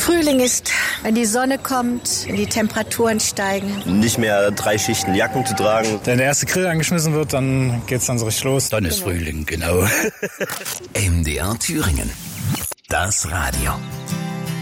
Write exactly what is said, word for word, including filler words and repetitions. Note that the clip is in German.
Frühling ist, wenn die Sonne kommt, wenn die Temperaturen steigen. Nicht mehr drei Schichten Jacken zu tragen. Wenn der erste Grill angeschmissen wird, dann geht's dann so richtig los. Dann ist genau. Frühling, genau. M D R Thüringen. Das Radio.